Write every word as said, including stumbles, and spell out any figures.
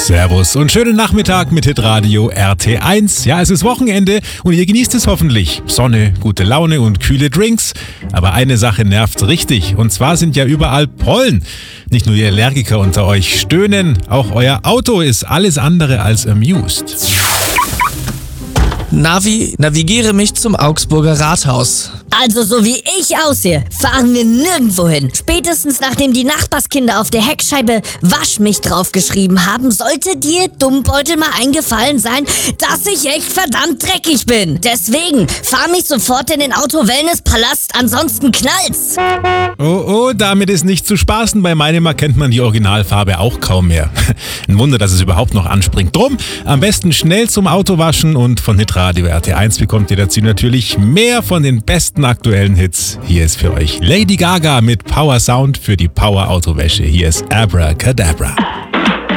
Servus und schönen Nachmittag mit Hitradio R T eins. Ja, es ist Wochenende und ihr genießt es hoffentlich. Sonne, gute Laune und kühle Drinks. Aber eine Sache nervt richtig und zwar sind ja überall Pollen. Nicht nur die Allergiker unter euch stöhnen, auch euer Auto ist alles andere als amused. Navi, navigiere mich zum Augsburger Rathaus. Also so wie ich aussehe, fahren wir nirgendwo hin. Spätestens nachdem die Nachbarskinder auf der Heckscheibe Wasch mich draufgeschrieben haben, sollte dir, Dummbeutel, mal eingefallen sein, dass ich echt verdammt dreckig bin. Deswegen, fahr mich sofort in den Auto-Wellness-Palast, ansonsten knallt's. Oh, oh, damit ist nicht zu spaßen. Bei meinem erkennt man die Originalfarbe auch kaum mehr. Ein Wunder, dass es überhaupt noch anspringt. Drum, am besten schnell zum Auto waschen und von Hitradio R T eins bekommt ihr dazu natürlich mehr von den besten aktuellen Hits. Hier ist für euch Lady Gaga mit Power Sound für die Power Autowäsche. Hier ist Abracadabra.